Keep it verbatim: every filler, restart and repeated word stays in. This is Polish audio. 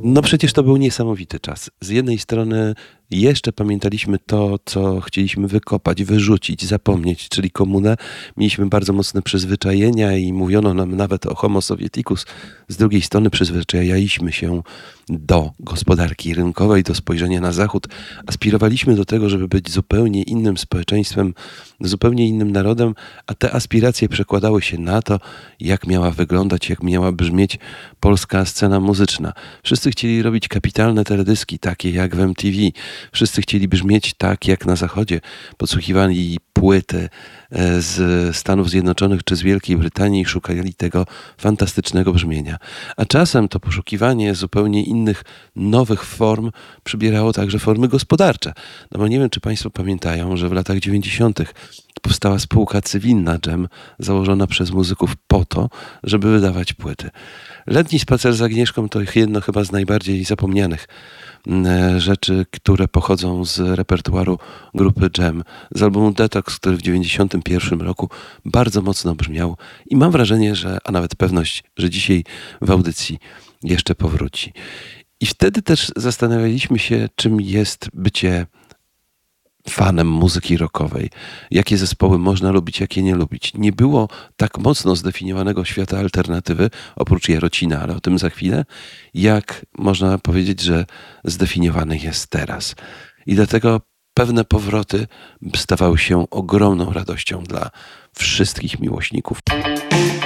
No przecież to był niesamowity czas. Z jednej strony jeszcze pamiętaliśmy to, co chcieliśmy wykopać, wyrzucić, zapomnieć, czyli komunę. Mieliśmy bardzo mocne przyzwyczajenia i mówiono nam nawet o homo sovieticus. Z drugiej strony przyzwyczajaliśmy się do gospodarki rynkowej, do spojrzenia na Zachód. Aspirowaliśmy do tego, żeby być zupełnie innym społeczeństwem, zupełnie innym narodem, a te aspiracje przekładały się na to, jak miała wyglądać, jak miała brzmieć polska scena muzyczna. Wszyscy chcieli robić kapitalne teledyski, takie jak w M T V. Wszyscy chcieli brzmieć tak, jak na Zachodzie. Podsłuchiwali płyty e, z Stanów Zjednoczonych czy z Wielkiej Brytanii i szukali tego fantastycznego brzmienia. A czasem to poszukiwanie zupełnie innych, nowych form przybierało także formy gospodarcze. No bo nie wiem, czy Państwo pamiętają, że w latach dziewięćdziesiątych powstała spółka cywilna Dżem, założona przez muzyków po to, żeby wydawać płyty. Letni spacer z Agnieszką to jedno chyba z najbardziej zapomnianych mm, rzeczy, które pochodzą z repertuaru grupy Dżem, z albumu Detox, który w dziewięćdziesiątym pierwszym roku bardzo mocno brzmiał i mam wrażenie, że, a nawet pewność, że dzisiaj w audycji jeszcze powróci. I wtedy też zastanawialiśmy się, czym jest bycie fanem muzyki rockowej. Jakie zespoły można lubić, jakie nie lubić. Nie było tak mocno zdefiniowanego świata alternatywy, oprócz Jarocina, ale o tym za chwilę, jak można powiedzieć, że zdefiniowany jest teraz. I dlatego pewne powroty stawały się ogromną radością dla wszystkich miłośników.